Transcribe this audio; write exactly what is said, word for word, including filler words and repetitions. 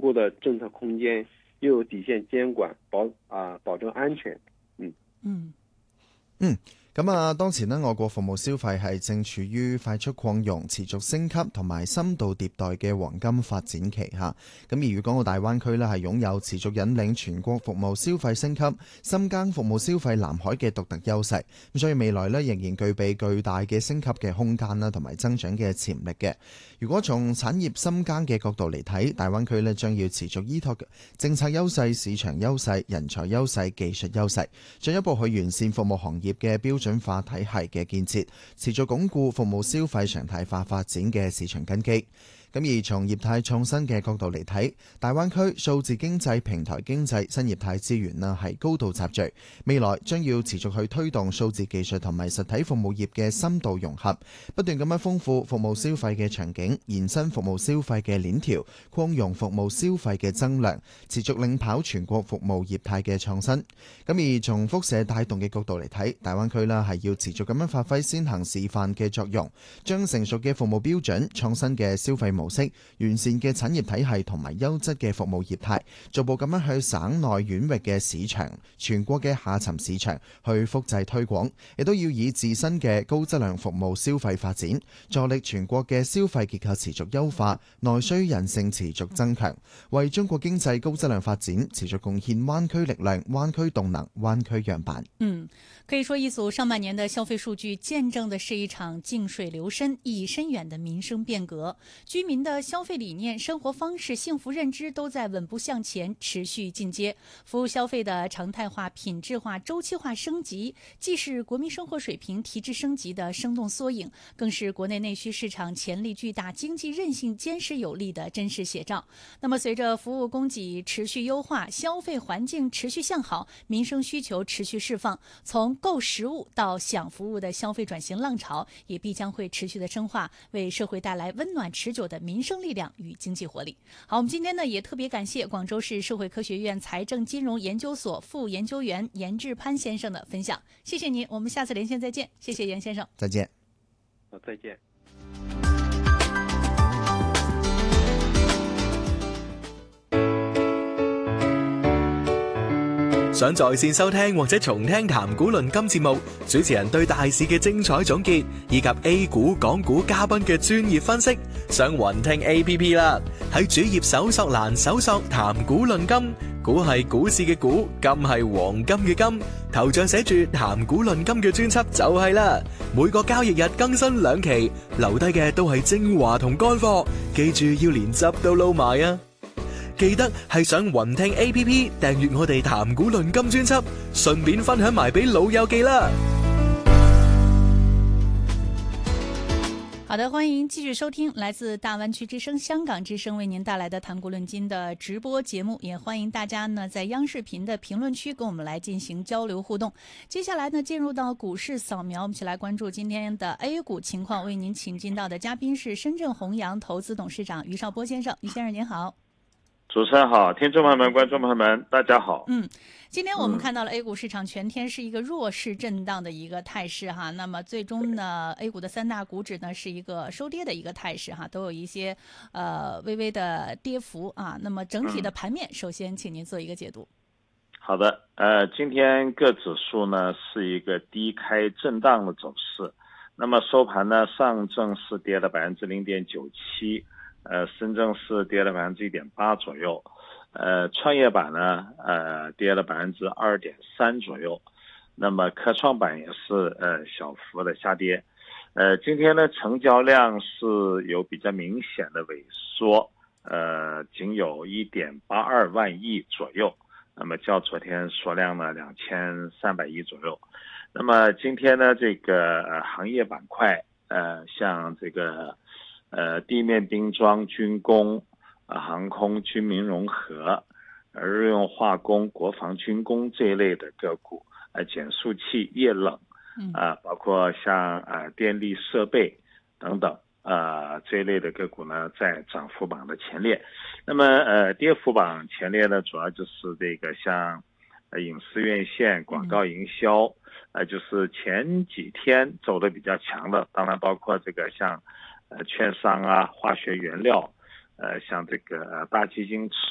够的政策空间，又有底線監管，保啊保證安全。嗯嗯嗯。咁啊，當前呢，我國服務消費係正處於快速擴容、持續升級同埋深度迭代嘅黃金發展期嚇。咁而粵港澳大灣區呢，係擁有持續引領全國服務消費升級、深耕服務消費藍海嘅獨特優勢。咁所以未來呢，仍然具備巨大嘅升級嘅空間啦，同埋增長嘅潛力嘅。如果從產業深耕嘅角度嚟睇，大灣區呢將要持續依託政策優勢、市場優勢、人才優勢、技術優勢，進一步去完善服務行業嘅標準化體系嘅建設，持續鞏固服務消費常態化發展嘅市場根基。咁而從業態創新嘅角度嚟睇，大灣區數字經濟、平台經濟、新業態資源啦係高度集聚，未來將要持續去推動數字技術同埋實體服務業嘅深度融合，不斷咁樣豐富服務消費嘅場景，延伸服務消費嘅鏈條，擴容服務消費嘅增量，持續領跑全國服務業態嘅創新。咁而從輻射帶動嘅角度嚟睇，大灣區啦係要持續咁樣發揮先行示範嘅作用，將成熟嘅服務標準、創新嘅消費模式、完善嘅產業體系同埋優質嘅服務業態，逐步咁樣去省內縣域嘅市場、全國嘅下沉市場去複製推廣，亦都要以自身嘅高質量服務消費發展，助力全國嘅消費結構持續優化，內需韌性持續增強，為中國經濟高質量發展持續貢獻灣區力量、灣區動能、灣區樣板。 嗯，可以說一組上半年的消費數據見證的是一場靜水流深、意義深遠的民生變革，居民的消費理念、生活方式、幸福認知都在穩步向前，持續進階。服務消費的常態化、品質化、周期化升級，既是國民生活水平提質升級的生動縮影，更是國內內需市場潛力巨大、經濟韌性堅實有力的真實寫照。那麼，隨着服務供給持續優化，消費環境持續向好，民生需求持續釋放，從購實物到享服務的消費轉型浪潮，也必將會持續的深化，為社會帶來溫暖持久的民生力量與經濟活力。好，我們今天呢也特別感謝廣州市社會科學院財政金融研究所副研究員嚴志潘先生的分享，謝謝您，我們下次連線再見。謝謝嚴先生， 再見。 好，再見。 想在線收聽或者重聽談股論金節目，主持人對大市嘅精彩總結，以及 A 股、港股嘉賓嘅專業分析，上雲聽 A P P 啦。喺主頁搜索欄搜索談股論金，股係股市嘅股，金係黃金嘅金，頭像寫住談股論金嘅專輯就係啦。每個交易日更新兩期，留低嘅都係精華同乾貨，記住要連汁都撈埋啊！記得係上雲聽 A P P 訂閱我哋談股論金專輯，順便分享埋俾老友記啦。 好的，歡迎繼續收聽來自大灣區之聲、香港之聲為您帶來的談股論金的直播節目，也歡迎大家呢在央視頻的評論區跟我們來進行交流互動。接下來呢進入到股市掃描，我們一起來關注今天的 A 股情況。為您請進到的嘉賓是深圳弘洋投資董事長余少波先生，余先生您好。 主持人好，聽眾朋友們、觀眾朋友們，大家好。 嗯，今天我們看到了 A 股市場全天是一個弱勢震盪的一個態勢哈，那麼最終呢 A 股的三大股指呢是一個收跌的一個態勢哈，都有一些呃微微的跌幅啊。那麼整體的盤面，首先請您做一個解讀。 好的，呃，今天各指數呢是一個低開震盪的走勢，那麼收盤呢，上證是跌了百分之零點九七。呃，深圳是跌了百分之一點八左右，呃，創業板呢，呃，跌了百分之二點三左右，那麼科創板也是呃小幅的下跌，呃，今天呢成交量是有比較明顯的萎縮，呃，僅有一點八二萬億左右，那麼較昨天縮量呢兩千三百億左右，那麼今天呢這個呃行業板塊，呃，像這個。呃，地面兵裝、軍工、呃、航空、軍民融合、呃、日用化工、國防軍工這一類的個股，呃，減速器、液冷，啊、呃，包括像呃電力設備等等，啊、呃，這一類的個股呢，在漲幅榜的前列。那麼，呃，跌幅榜前列呢，主要就是這個像，呃，影視院線、廣告營銷，呃，就是前幾天走的比較強的，當然包括這個像。呃，券商啊，化學原料，呃，像這個大基金